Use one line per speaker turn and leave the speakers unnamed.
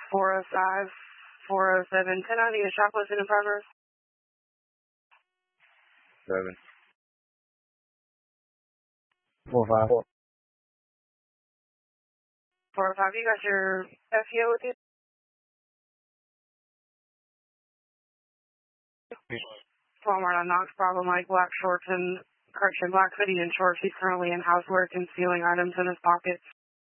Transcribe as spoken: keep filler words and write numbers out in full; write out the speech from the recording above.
four oh five, four oh seven, ten ninety, a shoplifting in progress.
Seven. Four five four.
four oh five, you got your F E O with you? Walmart on Knox, Bravo Mike, black shorts and, correction, black hoodie and shorts. He's currently in housework and stealing items in his pockets.